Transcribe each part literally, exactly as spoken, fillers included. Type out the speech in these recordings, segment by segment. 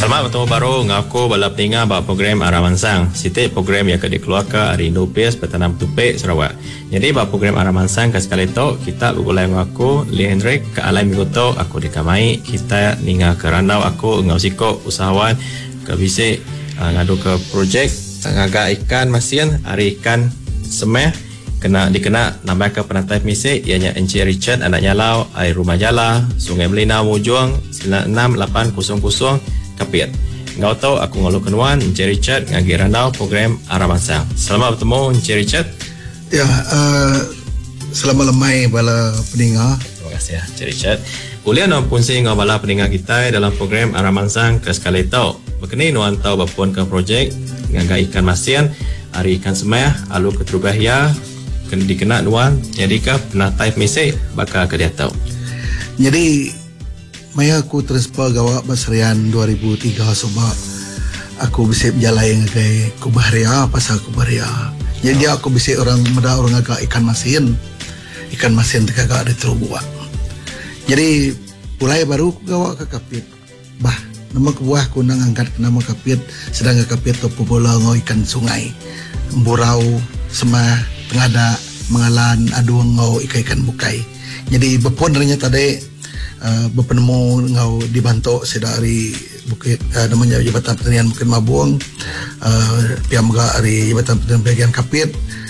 Selamat bertemu baru ngaku bala peninga ba program Aramansang. Siti program yang akan dikeluarkan hari Indopes Petanam Tupik Sarawak. Jadi ba program Aramansang ke sekali tu kita bergulai ngaku Lee Hendrik ke alam minggu tu aku dikamai kita ninga ke randau aku ngau siko usahawan ke bisik uh, ngadu ke projek ngaga ikan masin hari ikan semeh kena dikena nambah ke penatai misi ianya Encik Richard anak nyalau air rumah jala Sungai Melina Mujuang sembilan enam lapan kosong kosong Kapiat. Ngau tahu aku ngalu kenuan Encik Richard ngagi randau program Aramansang. Selamat bertemu Encik Richard. Ya, uh, selamat lemai bala peninga. Terima kasih ya Encik Richard. Ulian nuan punsi ngau bala peninga kita dalam program Aramansang ke sekali tau. Berkini nuan tahu bapun ke projek ngaga ikan masin hari ikan semeh alu keterubahia kena dikena nuan jadi ke penatai misi bakal ke dia tahu. Jadi maya aku transfer gawak basrian dua ribu tiga sebab aku bisa berjalan ke Kubahria pasal Kubahria. Jadi oh. aku bisa orang muda orang agak ikan masin. Ikan masin tu agak ada terubuak. Jadi mulai baru aku gawak ke Kapit. Bah, nama kebuah aku nang angkat nama Kapit sedang ke Kapit tu popola ngau ikan sungai. Burau, semah, tengada, mengalan, aduang ngau ikan-ikan bukai. Jadi bepon ternyata tadi Uh, berpenemu ngau dibantu sedari bukit uh, namanya Jabatan Pertanian Bukit Mabuang uh, pihak megah dari Jabatan Pertanian bagian Kapit.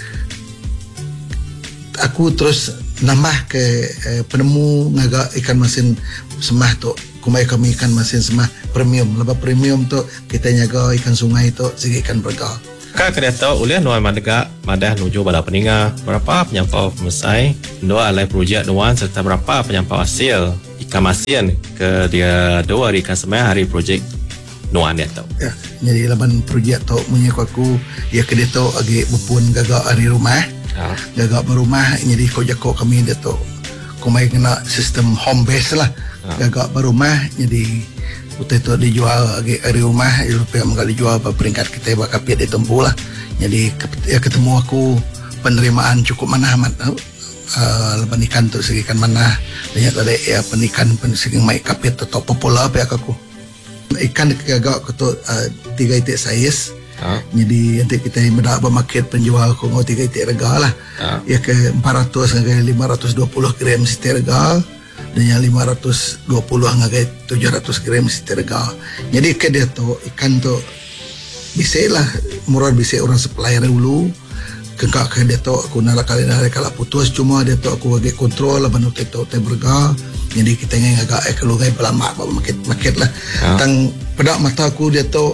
Aku terus nambah ke uh, penemu ngaga ikan masin semah tu kumai kami ikan masin semah premium lebih premium tu kita nyaga ikan sungai tu segi ikan berga. Kak kena tahu ulian nuan madega madah nuju bala peninga berapa penyampau pemesai dua alai projek nuan serta berapa penyampau hasil ikan masin ke dia dua hari ikan semai hari projek nuan dia tahu. Ya, jadi laban projek tu punya aku ya ke dia tu agi bupun gagak hari rumah. Ha. Gagak berumah jadi kau jako kami dia tu. Kau mai kena sistem home base lah. Ha. Gagak berumah jadi putih tu dijual agi hari rumah lupa mengal dijual peringkat kita bakal piat ditempuh lah. Jadi ya ketemu aku penerimaan cukup mana amat tau. Uh, leban ikan tu segi ikan mana banyak tadi ya penikan segi mai kapit tu popular pihak aku ikan kagak aku uh, tiga itik saiz ha? Jadi nanti kita mendak bermarket penjual aku ngau tiga itik rega lah ha? Ya ke empat ratus hingga lima ratus dua puluh gram setiap rega dan yang lima ratus dua puluh hingga tujuh ratus gram setiap rega. Jadi ke dia tu ikan tu bisa lah murah bisa orang supplier dulu kengkak ke dia tu aku nak kali nak kalau putus cuma dia tu aku bagi kontrol lah banu tu tu berga jadi kita ingin agak eh kalau gay pelama market market lah ha? Tang pada mata aku dia tu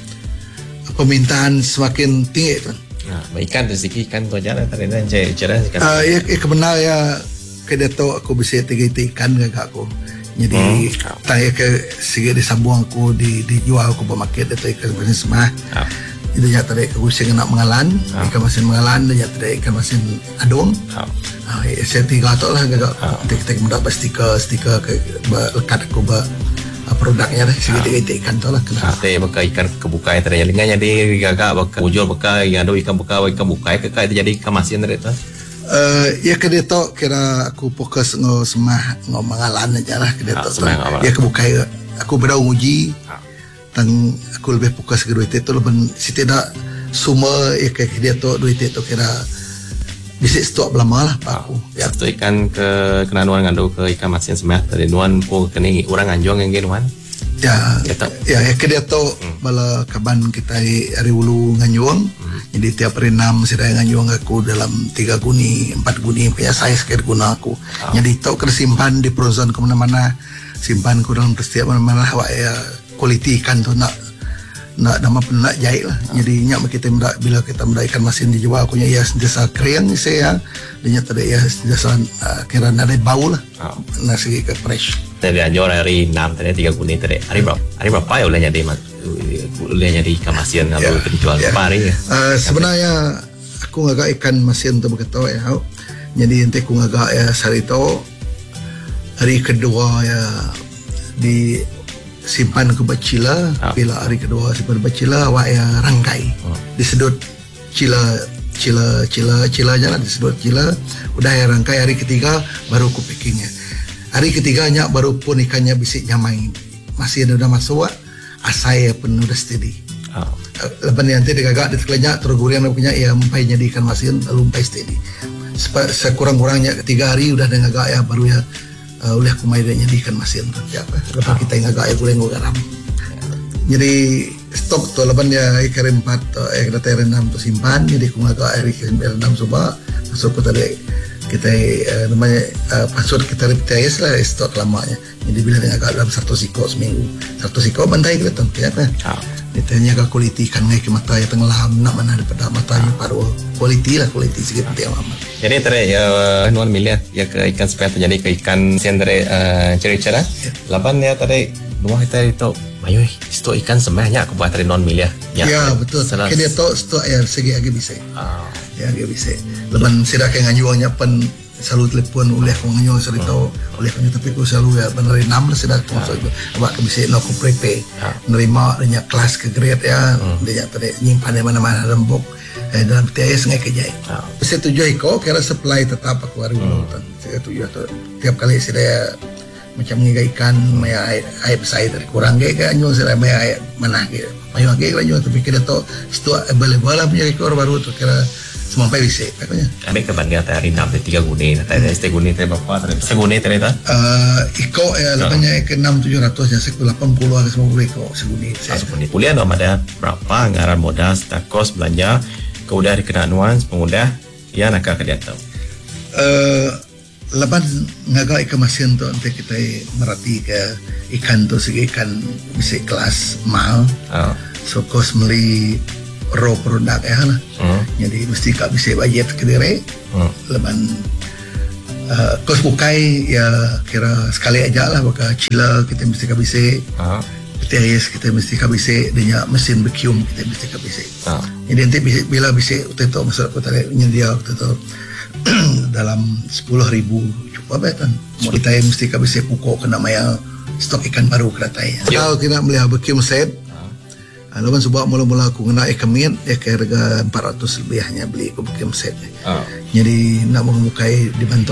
permintaan semakin tinggi kan. Nah, ikan tu segi ikan tu jalan tadi dan cara ikan. Ah ya kebenar ya ke dia tu aku bisa tiga ikan agak aku. Jadi hmm. tanya ke segi disambung aku di dijual aku bermarket dia tu ikan bisnis semah. Ha. Itu nyata dari kucing nak mengalan, oh. Ikan masin mengalan dan nyata dari ikan masin adung. Oh. Uh, ya, saya tiga tu lah gagak. Oh. Kita mendapat stiker, stiker ke lekat aku ber uh, produknya dah. Segi tiga oh. ikan tu lah. Nanti bekai ikan kebukai tadi yang lengan jadi gagak bekai ujul bekai yang ada ikan bekai ikan bukai kekai itu jadi ikan masin tadi tu. Uh, ya kedai tu kira aku fokus ngau semah ngau mengalan aja lah kedai tu. Ya kebukai aku berau uji. Oh. Tang aku lebih fokus ke duit itu lebih setidak semua ya kayak dia tu duit itu kira bisa stok lama lah pak aku. Ya tu ikan ke kena nuan ngadu ke ikan masin semah tadi nuan po kini orang anjong yang nuan. Ya ya ya ke dia tu hmm. bala kaban kita hari ulu nganjong. Hmm. Jadi tiap hari enam sedang nganjong aku dalam tiga guni empat guni punya size kira guna aku. Oh. Jadi tu kena simpan di frozen ke mana-mana simpan kurang setiap mana-mana awak ya kualiti ikan tu nak nak nama pun nak jahit lah. Ha. Jadi nyak kita mendak bila kita mendak ikan masin dijual aku nya ya sentiasa kering saya dan nyata dia sentiasa uh, kira ada bau lah. Ha. Nasi ke fresh. Tadi anjor hari enam tadi tiga guni tadi. Hari berapa? Hari berapa ya ulahnya dia mat ulahnya di ikan masin kalau yeah. dijual yeah. berapa hari ya? Uh, sebenarnya aku ngagak ikan masin tu begitu ya. Jadi nanti aku ngagak ya hari tu hari kedua ya di simpan ke bacila oh. Bila hari kedua simpan bacila awak ya rangkai oh. Disedut cila cila cila cila jalan disedut cila udah ya rangkai hari ketiga baru aku packingnya hari ketiganya baru pun ikannya bisik nyamai masih ada udah masuk asai pun udah steady. Oh. Lepas ni nanti dia gagak dia terkelenyak terus gurian punya ya mempai jadi ikan masin lalu mempai steady. Sepa, sekurang-kurangnya tiga hari udah dia gagak ya baru ya uh, oleh aku mai dia jadi ikan masin tu. Ya apa? Lepas oh. kita gagak ya goreng garam. Jadi stok tu lepas dia ikan empat eh kita rendam tu simpan jadi aku gagak air ikan rendam coba masuk ke tadi kita uh, namanya uh, password kita repeat lah stok lamanya. Jadi bila dia agak dalam satu siko seminggu satu siko bantai kita tu ya apa? Oh. Ditanya ke kualiti ikan ngai ke mata ya tenggelam nak mana daripada matanya paru kualiti lah kualiti sikit dia amat. Jadi tadi ya nuan miliar ya ke ikan supaya terjadi ke ikan sian dari uh, ciri-ciri. Lapan ya tadi dua kita itu mayu stok ikan semuanya aku buat tadi non miliar. Ya, ya betul. Kini dia tahu stok ya segi lagi bisa. Oh. Ya lagi bisa. Lapan sidak yang nganyuanya pen selalu telepon oleh aku nganyo sering tahu oleh aku tapi aku selalu ya benar enam lah sudah masuk itu abak bisa no aku prepe nerima banyak kelas ke grade ya dia tadi nyimpan di mana-mana dalam box eh, dalam T S ngai kerja saya tujuh iko kira supply tetap aku hari hutan saya tujuh tu tiap kali saya macam ngiga ikan maya air besar dari kurang gaya kan nyo saya maya air mana gitu mayu gaya kan nyo tapi kira tu stok available lah punya ekor baru tu kira semampai bisa katanya. Ambil ke banding antara enam dan tiga guni, antara S T guni tadi berapa? Tadi seguni tadi tak? Iko ya, lepas ke enam tujuh ratus ya, sekitar lapan puluh ke sembilan puluh iko seguni. Seguni. Kuliah nama ada berapa anggaran modal, serta kos belanja, kemudian dikena nuans, pengudah, ya nak ke dia tahu. Lepas ngagak ikan masin tu nanti kita merhati ke ikan tu segi ikan bisa kelas mahal, so kos beli raw produk ya lah. Hmm. Jadi mesti kak bisa budget ke diri. Hmm. Lepas uh, kos bukai ya kira sekali aja lah baka chiller kita mesti kak bisa. Hmm. Peti ais kita mesti kak bisa dengan mesin vacuum kita mesti kak bisa. Hmm. Jadi nanti bisa, bila bisa waktu itu masalah kota nyedia waktu itu dalam sepuluh ribu cukup apa kan. Kita mesti kak bisa pukul kena maya stok ikan baru keratai. Kalau kita beli vacuum set lawan sebab mula-mula aku kena ikan mint ya ke harga empat ratus lebih hanya beli aku bikin set. Oh. Jadi nak mengukai dibantu